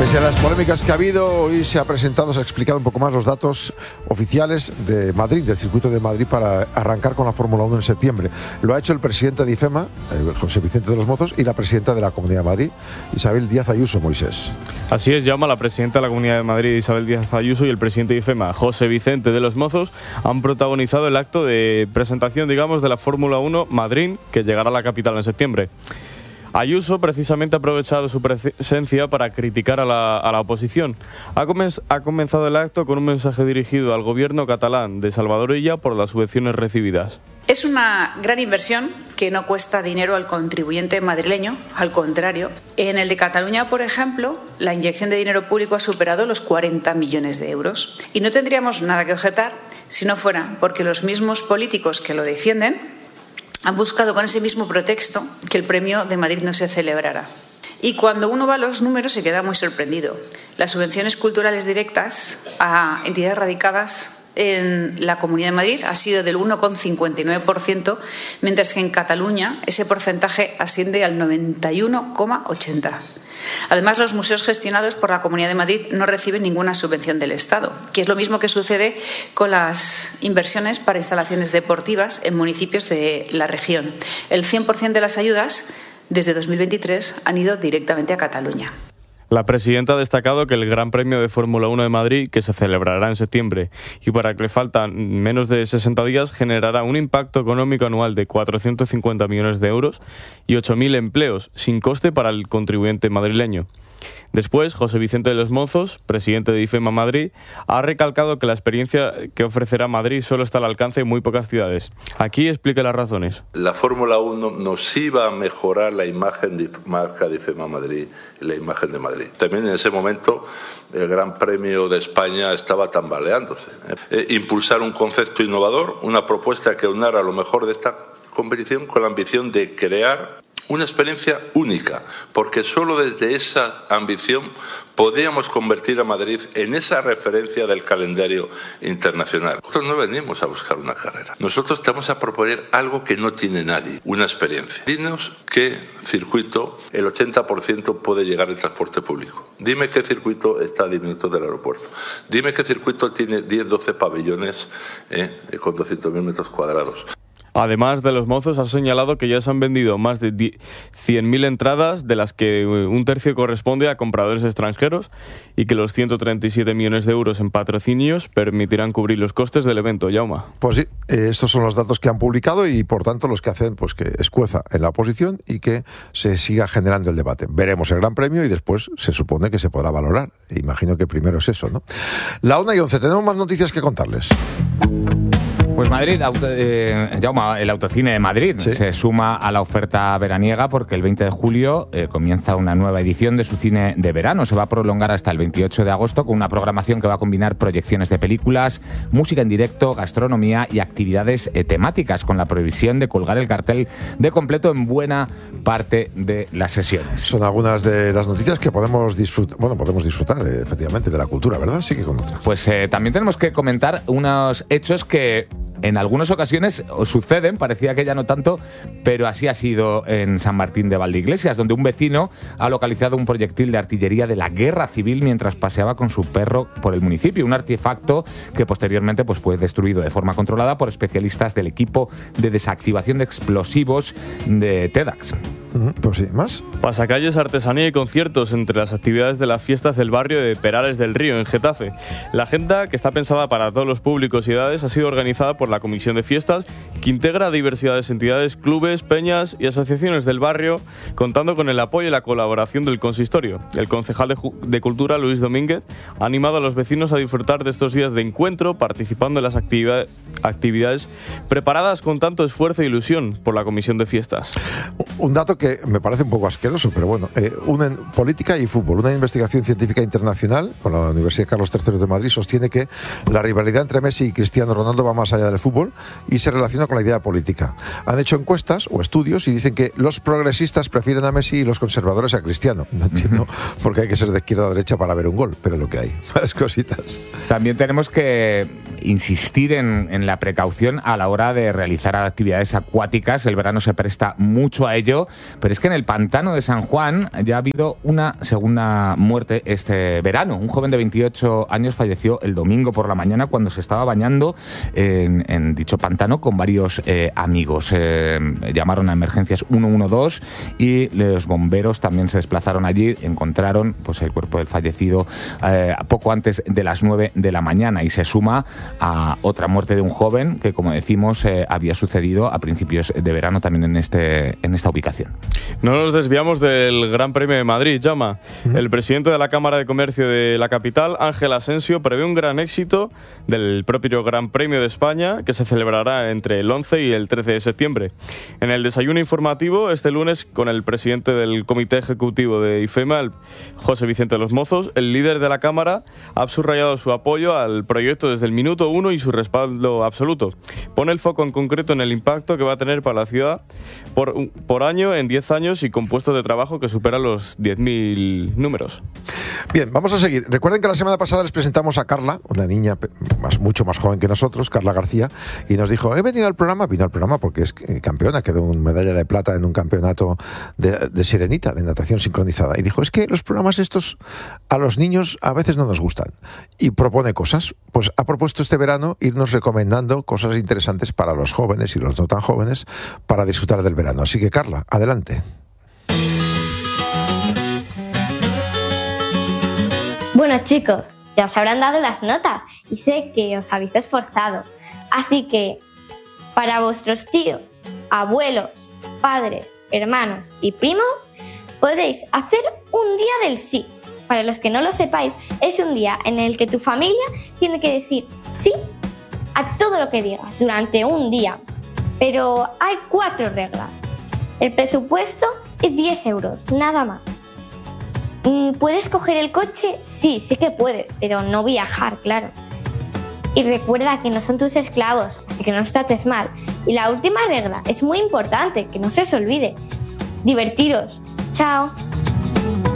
Pese a las polémicas que ha habido, hoy se ha explicado un poco más los datos oficiales de Madrid, del circuito de Madrid, para arrancar con la Fórmula 1 en septiembre. Lo ha hecho el presidente de IFEMA, José Vicente de los Mozos, y la presidenta de la Comunidad de Madrid, Isabel Díaz Ayuso. Moisés. Así es, Jaume, la presidenta de la Comunidad de Madrid, Isabel Díaz Ayuso, y el presidente de IFEMA, José Vicente de los Mozos, han protagonizado el acto de presentación, digamos, de la Fórmula 1 Madrid, que llegará a la capital en septiembre. Ayuso precisamente ha aprovechado su presencia para criticar a la oposición. Ha comenzado el acto con un mensaje dirigido al gobierno catalán de Salvador Illa por las subvenciones recibidas. Es una gran inversión que no cuesta dinero al contribuyente madrileño, al contrario. En el de Cataluña, por ejemplo, la inyección de dinero público ha superado los 40 millones de euros. Y no tendríamos nada que objetar si no fuera porque los mismos políticos que lo defienden han buscado con ese mismo pretexto que el premio de Madrid no se celebrara. Y cuando uno va a los números se queda muy sorprendido. Las subvenciones culturales directas a entidades radicadas en la Comunidad de Madrid ha sido del 1,59%, mientras que en Cataluña ese porcentaje asciende al 91,80%. Además, los museos gestionados por la Comunidad de Madrid no reciben ninguna subvención del Estado, que es lo mismo que sucede con las inversiones para instalaciones deportivas en municipios de la región. El 100% de las ayudas desde 2023 han ido directamente a Cataluña. La presidenta ha destacado que el Gran Premio de Fórmula 1 de Madrid, que se celebrará en septiembre y para que le faltan menos de 60 días, generará un impacto económico anual de 450 millones de euros y 8.000 empleos, sin coste para el contribuyente madrileño. Después, José Vicente de los Mozos, presidente de IFEMA Madrid, ha recalcado que la experiencia que ofrecerá Madrid solo está al alcance de muy pocas ciudades. Aquí explica las razones. La Fórmula 1 nos iba a mejorar la imagen de marca de IFEMA Madrid y la imagen de Madrid. También en ese momento el Gran Premio de España estaba tambaleándose. Impulsar un concepto innovador, una propuesta que aunara lo mejor de esta competición con la ambición de crear una experiencia única, porque solo desde esa ambición podíamos convertir a Madrid en esa referencia del calendario internacional. Nosotros no venimos a buscar una carrera. Nosotros te vamos a proponer algo que no tiene nadie, una experiencia. Dinos qué circuito el 80% puede llegar el transporte público. Dime qué circuito está a 10 minutos del aeropuerto. Dime qué circuito tiene 10-12 pabellones con 200.000 metros cuadrados. Además de los Mozos, ha señalado que ya se han vendido más de 100.000 entradas, de las que un tercio corresponde a compradores extranjeros, y que los 137 millones de euros en patrocinios permitirán cubrir los costes del evento. Jaume. Pues sí, estos son los datos que han publicado y, por tanto, los que hacen pues que escueza en la oposición y que se siga generando el debate. Veremos el Gran Premio y después se supone que se podrá valorar. Imagino que primero es eso, ¿no? La 1:11, tenemos más noticias que contarles. Pues Madrid, Jaume, el Autocine de Madrid se suma a la oferta veraniega porque el 20 de julio comienza una nueva edición de su cine de verano. Se va a prolongar hasta el 28 de agosto con una programación que va a combinar proyecciones de películas, música en directo, gastronomía y actividades temáticas, con la previsión de colgar el cartel de completo en buena parte de las sesiones. Son algunas de las noticias que podemos disfrutar efectivamente de la cultura, ¿verdad? Sí que con otras. Pues también tenemos que comentar unos hechos que en algunas ocasiones suceden, parecía que ya no tanto, pero así ha sido en San Martín de Valdeiglesias, donde un vecino ha localizado un proyectil de artillería de la Guerra Civil mientras paseaba con su perro por el municipio, un artefacto que posteriormente pues, fue destruido de forma controlada por especialistas del equipo de desactivación de explosivos de TEDx. Pues sí, ¿más? Pasacalles, artesanía y conciertos entre las actividades de las fiestas del barrio de Perales del Río, en Getafe. La agenda, que está pensada para todos los públicos y edades, ha sido organizada por la Comisión de Fiestas, que integra a diversidades entidades, clubes, peñas y asociaciones del barrio, contando con el apoyo y la colaboración del consistorio. El concejal de Cultura, Luis Domínguez, ha animado a los vecinos a disfrutar de estos días de encuentro, participando en las actividades preparadas con tanto esfuerzo e ilusión por la Comisión de Fiestas. Un dato que me parece un poco asqueroso, pero bueno, política y fútbol. Una investigación científica internacional con la Universidad Carlos III de Madrid sostiene que la rivalidad entre Messi y Cristiano Ronaldo va más allá del fútbol y se relaciona con la idea política. Han hecho encuestas o estudios y dicen que los progresistas prefieren a Messi y los conservadores a Cristiano. No entiendo por qué hay que ser de izquierda a derecha para ver un gol, pero es lo que hay. Más cositas. También tenemos que insistir en la precaución a la hora de realizar actividades acuáticas. El verano se presta mucho a ello, pero es que en el pantano de San Juan ya ha habido una segunda muerte este verano. Un joven de 28 años falleció el domingo por la mañana cuando se estaba bañando en dicho pantano con varios amigos. Llamaron a emergencias 112 y los bomberos también se desplazaron allí. Encontraron pues el cuerpo del fallecido poco antes de las 9 de la mañana, y se suma a otra muerte de un joven que, como decimos, había sucedido a principios de verano también en esta ubicación. No nos desviamos del Gran Premio de Madrid, Jaume. El presidente de la Cámara de Comercio de la capital, Ángel Asensio, prevé un gran éxito del propio Gran Premio de España, que se celebrará entre el 11 y el 13 de septiembre. En el desayuno informativo este lunes con el presidente del Comité Ejecutivo de IFEMA, el José Vicente de los Mozos, el líder de la Cámara ha subrayado su apoyo al proyecto desde el minuto 1 y su respaldo absoluto. Pone el foco en concreto en el impacto que va a tener para la ciudad por año en 10 años y con puestos de trabajo que superan los 10.000 números. Bien, vamos a seguir. Recuerden que la semana pasada les presentamos a Carla, una niña mucho más joven que nosotros, Carla García, y nos dijo, vino al programa porque es campeona, quedó una medalla de plata en un campeonato de sirenita, de natación sincronizada. Y dijo, es que los programas estos a los niños a veces no nos gustan. Y propone cosas. Pues ha propuesto este verano irnos recomendando cosas interesantes para los jóvenes y los no tan jóvenes para disfrutar del verano. Así que, Carla, adelante. Bueno, chicos, ya os habrán dado las notas y sé que os habéis esforzado. Así que, para vuestros tíos, abuelos, padres, hermanos y primos, podéis hacer un día del sí. Para los que no lo sepáis, es un día en el que tu familia tiene que decir sí a todo lo que digas durante un día. Pero hay 4 reglas. El presupuesto es 10 euros, nada más. ¿Puedes coger el coche? Sí que puedes, pero no viajar, claro. Y recuerda que no son tus esclavos, así que no los trates mal. Y la última regla es muy importante, que no se os olvide. Divertiros. Chao.